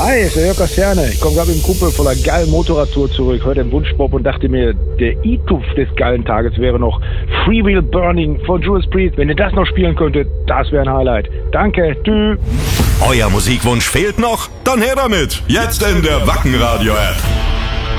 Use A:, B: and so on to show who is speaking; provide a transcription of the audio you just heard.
A: Hi, ist der Jörg Kaserne. Ich komme gerade mit dem Kumpel von einer geilen Motorradtour zurück, hörte den Wunschpop und dachte mir, der E-Tupf des geilen Tages wäre noch Freewheel Burning von Judas Priest. Wenn ihr das noch spielen könntet, das wäre ein Highlight. Danke, tschüss.
B: Euer Musikwunsch fehlt noch? Dann her damit. Jetzt in der Wacken Radio App.